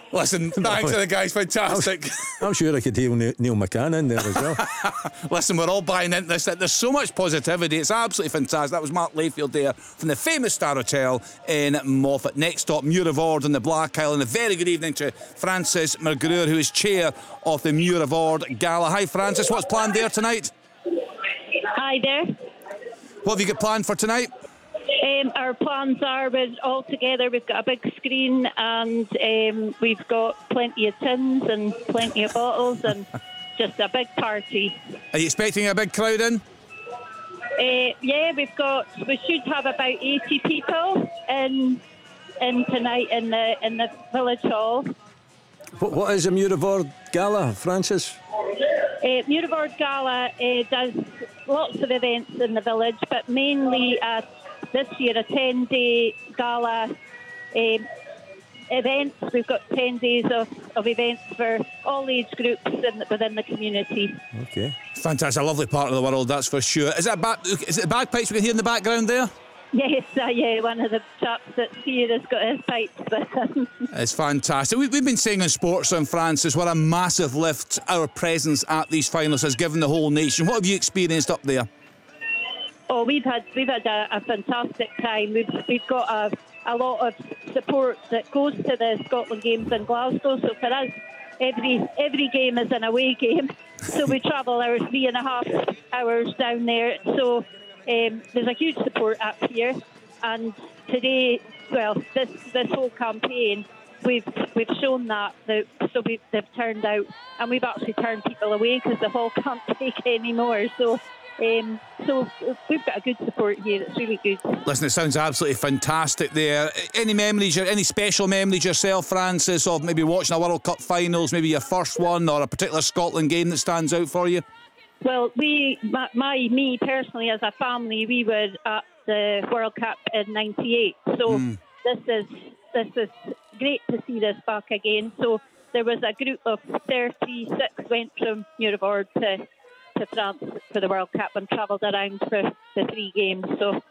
Listen, thanks to the guys, fantastic. I'm sure I could hear Neil McCann in there as well. Listen, we're all buying into this. There's so much positivity. It's absolutely fantastic. That was Mark Layfield there from the famous Star Hotel in Moffat. Next stop, Muir of Ord on the Black Island. A very good evening to Francis McGrewer, who is chair of the Muir of Ord Gala. Hi, Francis. What's planned there tonight? Hi there. What have you got planned for tonight? Our plans are we're all together. We've got a big screen and we've got plenty of tins and plenty of bottles and just a big party. Are you expecting a big crowd in? Yeah, we should have about 80 people in tonight in the village hall. What is a Muir of Ord Gala, Francis? Muir of Ord Gala does lots of events in the village, but mainly this year a 10-day gala events. We've got 10 days of events for all age groups within the community. Okay. Fantastic, a lovely part of the world, that's for sure. Is it the bagpipes we can hear in the background there? Yes, yeah, one of the chaps that's here has got his pipes. It's fantastic. We've been saying on Sports on Francis what a massive lift our presence at these finals has given the whole nation. What have you experienced up there? Oh, we've had a fantastic time. We've got a lot of support that goes to the Scotland Games in Glasgow. So for us, every game is an away game. So we travel our 3.5 hours down there. So there's a huge support up here. And today, well, this whole campaign, we've shown that. So they've turned out, and we've actually turned people away because the hall can't take any more. So we've got a good support here. It's really good. Listen, it sounds absolutely fantastic there. Any special memories yourself, Francis, of maybe watching a World Cup finals, maybe your first one, or a particular Scotland game that stands out for you? Well, me personally, as a family, we were at the World Cup in '98. So this is great to see this back again. So there was a group of 36 went from Muir of Ord to France for the World Cup and travelled around for the 3 games. So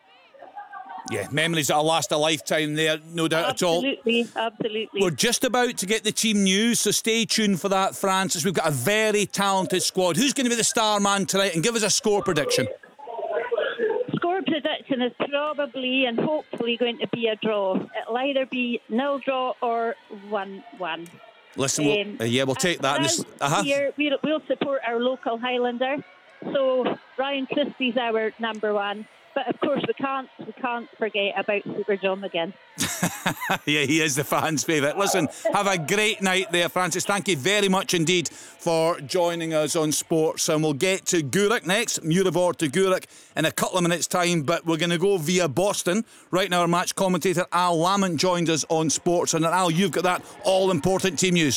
yeah, memories that'll last a lifetime there, no doubt at all. Absolutely. We're just about to get the team news, so stay tuned for that, Francis. We've got a very talented squad. Who's going to be the star man tonight? And give us a score prediction. Score prediction is probably and hopefully going to be a draw. It'll either be 0 draw or 1-1. Listen, we'll take that. Here, we'll support our local Highlander. So Ryan Christie's our number one. But of course, we can't forget about Super John McGinn. Yeah, he is the fans' favourite. Listen, have a great night there, Francis. Thank you very much indeed for joining us on Sports. And we'll get to Gourock next, Muir of Ord to Gourock in a couple of minutes' time. But we're going to go via Boston. Right now, our match commentator Al Lamont joined us on Sports. And Al, you've got that all-important team news.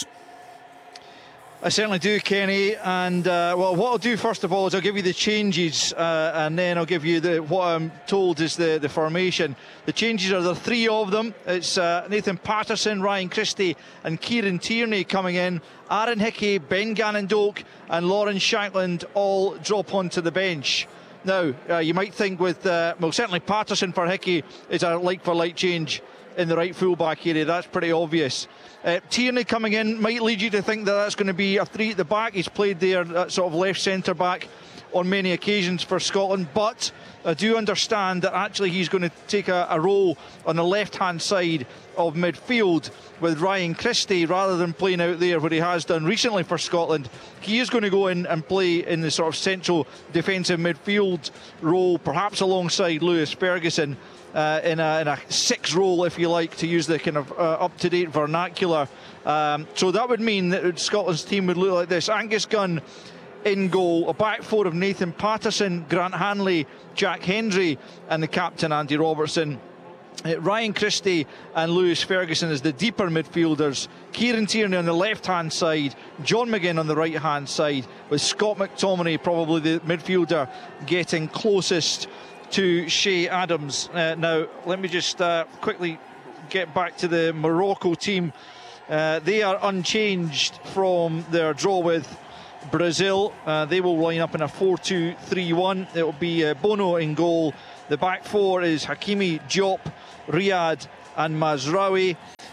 I certainly do, Kenny. And well, what I'll do first of all is I'll give you the changes, and then I'll give you what I'm told is the formation. The changes are there 3 of them. It's Nathan Patterson, Ryan Christie, and Kieran Tierney coming in. Aaron Hickey, Ben Gannon-Doak, and Lauren Shankland all drop onto the bench. Now, you might think with certainly Patterson for Hickey is a like-for-like change in the right full-back area. That's pretty obvious. Tierney coming in might lead you to think that that's going to be a 3 at the back. He's played there, that sort of left centre-back on many occasions for Scotland, but I do understand that actually he's going to take a role on the left-hand side of midfield with Ryan Christie rather than playing out there where he has done recently for Scotland. He is going to go in and play in the sort of central defensive midfield role, perhaps alongside Lewis Ferguson. In a 6 role, if you like, to use the kind of up-to-date vernacular. So that would mean that Scotland's team would look like this. Angus Gunn in goal, a back 4 of Nathan Patterson, Grant Hanley, Jack Hendry, and the captain Andy Robertson. Ryan Christie and Lewis Ferguson as the deeper midfielders. Kieran Tierney on the left-hand side, John McGinn on the right-hand side, with Scott McTominay probably the midfielder getting closest to Shea Adams. Now, let me just quickly get back to the Morocco team. They are unchanged from their draw with Brazil. They will line up in a 4-2-3-1. It will be Bono in goal. The back 4 is Hakimi, Diop, Riyad and Mazraoui.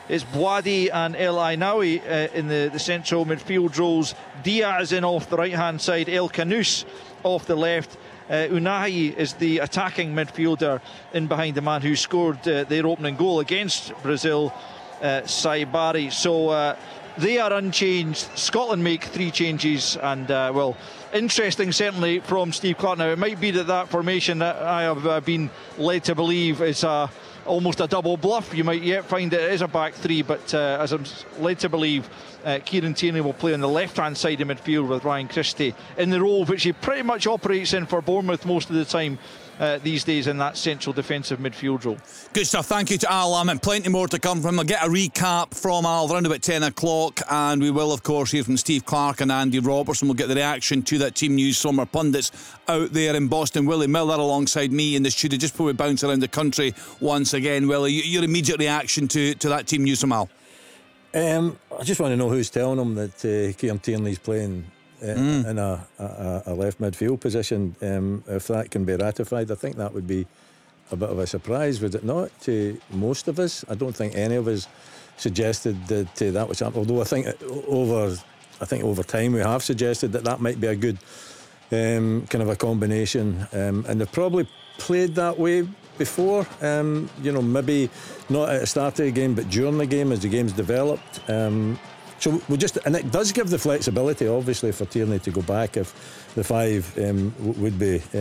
It's Boadi and El Ainawi in the central midfield roles. Diaz in off the right-hand side, El Kanous off the left. Unai is the attacking midfielder in behind the man who scored their opening goal against Brazil, Saibari. So they are unchanged. Scotland make 3 changes, and well, interesting certainly from Steve Clarke. Now it might be that formation that I have been led to believe is almost a double bluff. You might yet find it is a back 3, but as I'm led to believe, Kieran Tierney will play on the left-hand side of midfield with Ryan Christie in the role which he pretty much operates in for Bournemouth most of the time these days, in that central defensive midfield role. Good stuff. Thank you to Al Lamont. Plenty more to come from him. We'll get a recap from Al around about 10 o'clock, and we will, of course, hear from Steve Clarke and Andy Robertson. We'll get the reaction to that team news from our pundits out there in Boston. Willie Miller alongside me in the studio just before we bounce around the country once again. Willie, your immediate reaction to that team news from Al? I just want to know who's telling them that Kieran Tierney's playing in a left midfield position. If that can be ratified, I think that would be a bit of a surprise, would it not, to most of us? I don't think any of us suggested that that was happening, although I think over time we have suggested that might be a good kind of a combination, and they've probably played that way before, maybe not at the start of the game, but during the game as the game's developed. So and it does give the flexibility, obviously, for Tierney to go back if the 5 would be